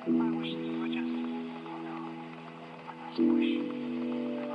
I wish you were just a normal girl. I just wish.